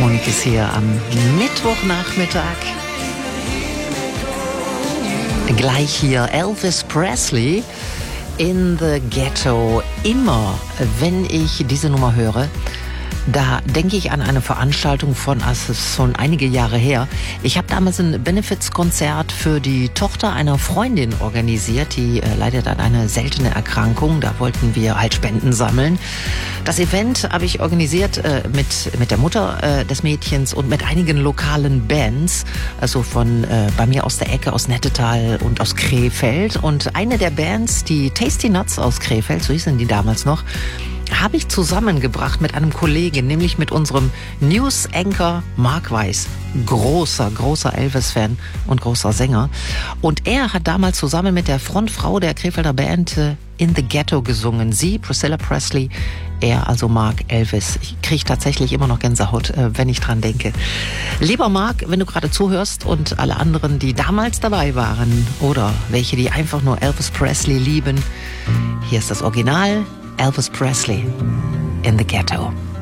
Philharmonic ist hier am Mittwochnachmittag. Gleich hier Elvis Presley in the Ghetto. Immer, wenn ich diese Nummer höre, da denke ich an eine Veranstaltung von, es ist schon einige Jahre her. Ich habe damals ein Benefizkonzert für die Tochter einer Freundin organisiert, die leidet an eine seltene Erkrankung. Da wollten wir halt Spenden sammeln. Das Event habe ich organisiert mit der Mutter des Mädchens und mit einigen lokalen Bands, also von bei mir aus der Ecke, aus Nettetal und aus Krefeld. Und eine der Bands, die Tasty Nuts aus Krefeld, so hießen die damals noch, habe ich zusammengebracht mit einem Kollegen, nämlich mit unserem News-Anchor Mark Weiß. Großer Elvis-Fan und großer Sänger. Und er hat damals zusammen mit der Frontfrau der Krefelder Band In the Ghetto gesungen. Sie, Priscilla Presley, er, also Mark, Elvis. Ich kriege tatsächlich immer noch Gänsehaut, wenn ich dran denke. Lieber Mark, wenn du gerade zuhörst und alle anderen, die damals dabei waren oder welche, die einfach nur Elvis Presley lieben, hier ist das Original. Elvis Presley in the Ghetto.